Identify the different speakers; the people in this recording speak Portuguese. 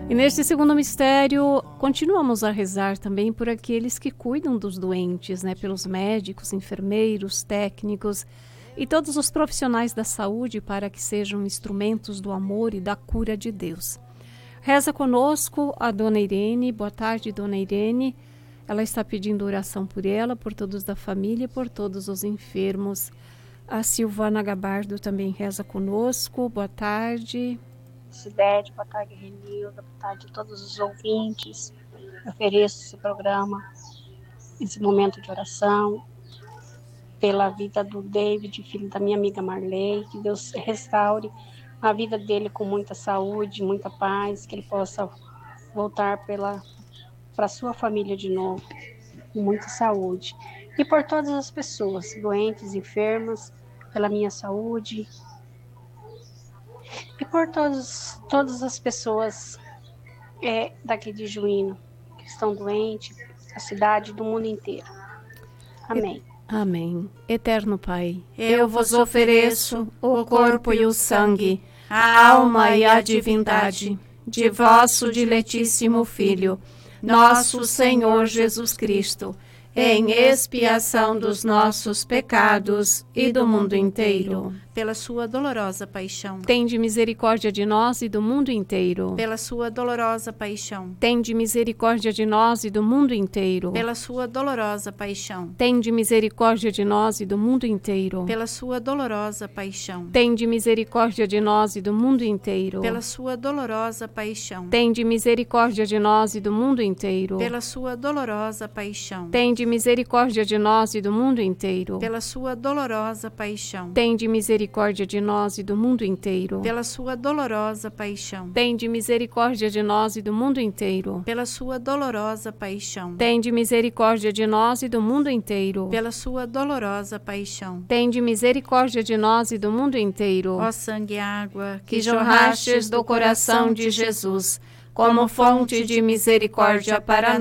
Speaker 1: E neste segundo mistério, continuamos a rezar também por aqueles que cuidam dos doentes, pelos médicos, enfermeiros, técnicos e todos os profissionais da saúde para que sejam instrumentos do amor e da cura de Deus. Reza conosco a Dona Irene. Boa tarde, Dona Irene. Ela está pedindo oração por ela, por todos da família e por todos os enfermos. A Silvana Gabardo também reza conosco. Boa tarde.
Speaker 2: Cidete, boa tarde, Renilda, boa tarde a todos os ouvintes. Eu ofereço esse programa, esse momento de oração, pela vida do David, filho da minha amiga Marley, que Deus restaure a vida dele com muita saúde, muita paz, que ele possa voltar para a sua família de novo, com muita saúde. E por todas as pessoas, doentes, enfermas, pela minha saúde, e por todas as pessoas daqui de Juíno, que estão doentes, da cidade, do mundo inteiro. Amém.
Speaker 1: Amém. Eterno Pai, eu vos ofereço o corpo e o sangue, a alma e a divindade de vosso diletíssimo Filho, nosso Senhor Jesus Cristo, em expiação dos nossos pecados e do mundo inteiro.
Speaker 3: Pela sua dolorosa paixão.
Speaker 1: Tende misericórdia de nós e do mundo inteiro.
Speaker 3: Pela sua dolorosa paixão.
Speaker 1: Tende misericórdia de nós e do mundo inteiro.
Speaker 3: Pela sua dolorosa paixão.
Speaker 1: Tende misericórdia de nós e do mundo inteiro.
Speaker 3: Pela sua dolorosa paixão.
Speaker 1: Tende misericórdia de nós e do mundo inteiro.
Speaker 3: Pela sua dolorosa paixão.
Speaker 1: Tende misericórdia de nós e do mundo inteiro.
Speaker 3: Pela sua dolorosa paixão.
Speaker 1: Tende misericórdia de nós e do mundo inteiro.
Speaker 3: Pela sua dolorosa paixão.
Speaker 1: Tende misericórdia de nós e do mundo inteiro.
Speaker 3: Pela sua dolorosa paixão.
Speaker 1: Tende misericórdia de nós e do mundo inteiro.
Speaker 3: Pela sua dolorosa paixão.
Speaker 1: Tende misericórdia de nós e do mundo inteiro.
Speaker 3: Pela sua dolorosa paixão.
Speaker 1: Tende misericórdia de nós e do mundo inteiro.
Speaker 3: Ó sangue e água
Speaker 1: que jorrastes do coração de Jesus, como fonte de misericórdia para